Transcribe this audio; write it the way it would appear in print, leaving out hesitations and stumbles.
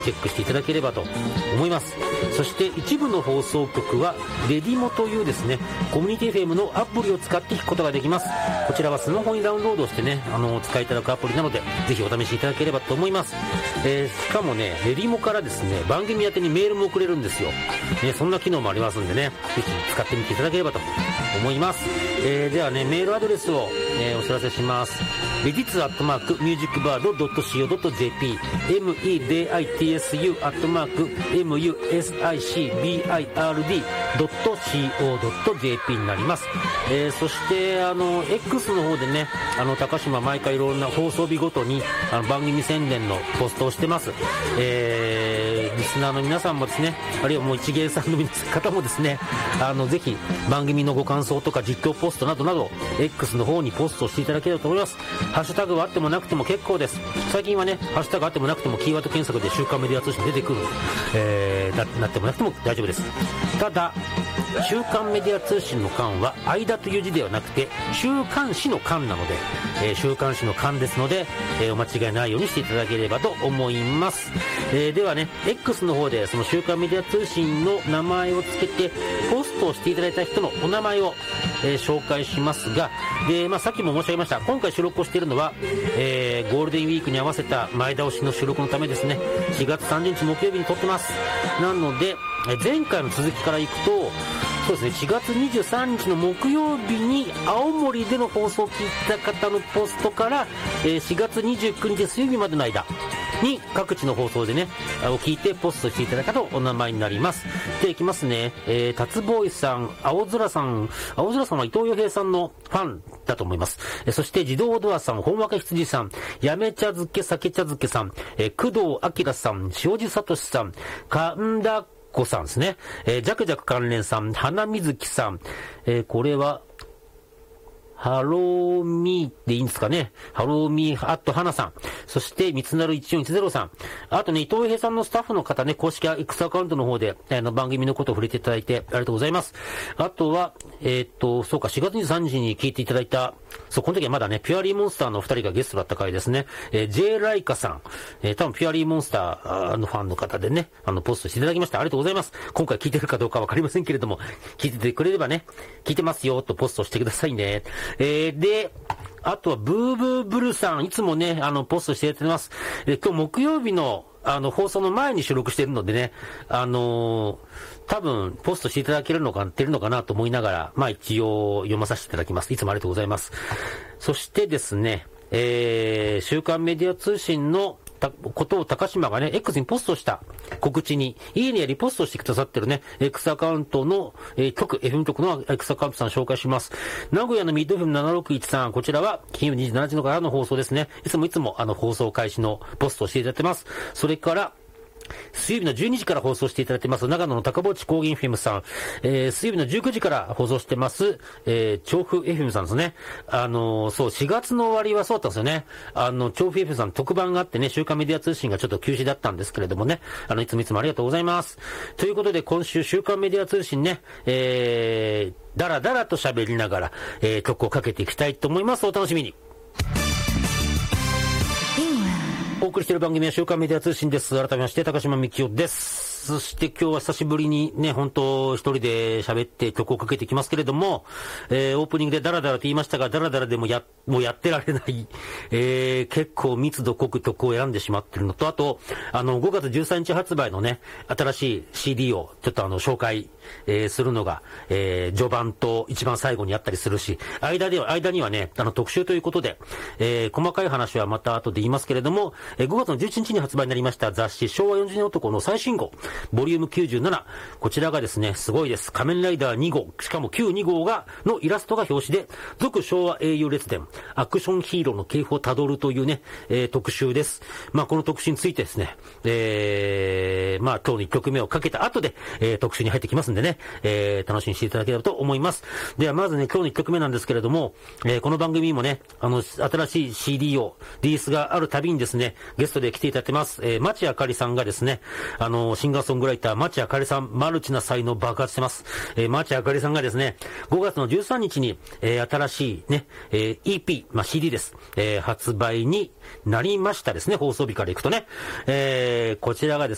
チェックしていただければと思います。そして一部の放送局はレディモというですねコミュニティ FM のアプリを使って聞くことができます。こちらはスマホにダウンロードしてねお使いいただくアプリなのでぜひお試しいただければと思います。しかもねレディモからですね番組宛てにメールも送れるんですよ、そんな機能もありますんでねぜひ使ってみていただければと思います。ではねメールアドレスを、お知らせします。meditsu@musicbird.co.jp meditsu@musicbird.co.jp になります。そして X の方でね高島毎回いろんな放送日ごとに番組宣伝のポストをしてます。リスナーの皆さんもですねあるいはもう一芸さんの方もですねぜひ番組のご感想とか実況ポストなどなど X の方にポストしていただければと思います。ハッシュタグはあってもなくても結構です。最近はねハッシュタグあってもなくてもキーワード検索で週刊メディア通信出てくる、なってもなくても大丈夫です。ただ週刊メディア通信の刊は間という字ではなくて週刊誌の刊なので、週刊誌の刊ですので、お間違いないようにしていただければと思います。ではね X の方でその週刊メディア通信の名前をつけてポストをしていただいた人のお名前を、紹介しますが、で、さっきも申し上げました今回収録をしているのは、ゴールデンウィークに合わせた前倒しの収録のためですね4月30日木曜日に撮ってます。なので前回の続きからいくとそうですね4月23日の木曜日に青森での放送を聞いた方のポストから、4月29日水曜日までの間に各地の放送でねを聞いてポストしていただいたとお名前になります。でいきますね、タツボーイさん、青空さんは伊藤洋平さんのファンだと思います。そして自動ドアさん、本若羊さん、やめ茶漬け酒茶漬けさん、工藤明さん、塩地聡さん、神田子さんですね、ジャクジャク関連さん、花水木さん、これはハローミーでいいんですかね。ハローミーアット花さん。そして、三つなる1410さん。あとね、伊藤平さんのスタッフの方ね、公式 X アカウントの方で、番組のことを触れていただいて、ありがとうございます。あとは、そうか、4月23日に聞いていただいた、そう、この時はまだね、ピュアリーモンスターのお二人がゲストだった回ですね。J ライカさん。多分ピュアリーモンスターのファンの方でね、ポストしていただきました。ありがとうございます。今回聞いてるかどうかわかりませんけれども、聞いててくれればね、聞いてますよ、とポストしてくださいね。で、あとはブーブーブルさん、いつもね、ポストしてやってます。今日木曜日の、放送の前に収録しているのでね、多分、ポストしていただけるのかなと思いながら、一応読まさせていただきます。いつもありがとうございます。そしてですね、週刊メディア通信のことを高島がね、X にポストした告知に、いいねやリポストしてくださってるね、X アカウントの、FM 局の X アカウントさん紹介します。名古屋のミッド FM761 こちらは金曜27時のからの放送ですね。いつも放送開始のポストをしていただいてます。それから、水曜日の12時から放送していただいてます、長野の高墓地高原 FM さん、水曜日の19時から放送してます、調布 FM さんですね。そう、4月の終わりはそうだったんですよね。調布 FM さん特番があってね、週刊メディア通信がちょっと休止だったんですけれどもね、いつもありがとうございます。ということで、今週週刊メディア通信ね、だらだらと喋りながら、曲をかけていきたいと思います。お楽しみに。お送りしている番組は週刊メディア通信です。改めまして高島幹夫です。そして今日は久しぶりにね、本当一人で喋って曲をかけていきますけれども、オープニングでダラダラと言いましたが、ダラダラでももうやってられない、結構密度濃く曲を選んでしまってるのと、あと5月13日発売のね、新しい CD をちょっと紹介、するのが、序盤と一番最後にあったりするし、間にはね、特集ということで、細かい話はまた後で言いますけれども、5月の11日に発売になりました雑誌昭和40年男の最新号ボリューム97、こちらがですねすごいです。仮面ライダー2号、しかも旧2号のイラストが表紙で、続昭和英雄列伝アクションヒーローの系譜をたどるというね、特集です。この特集についてですね、今日の1曲目をかけた後で、特集に入ってきますんでね、楽しみにしていただければと思います。ではまずね、今日の1曲目なんですけれども、この番組もね、新しい CD をリリースがあるたびにですね、ゲストで来ていただいてます。町あかりさんがですね、シンガーソングライター町あかりさん、マルチな才能爆発してます。町あかりさんがですね、5月の13日に、新しいね、EP、CD です。発売になりましたですね、放送日からいくとね。こちらがですね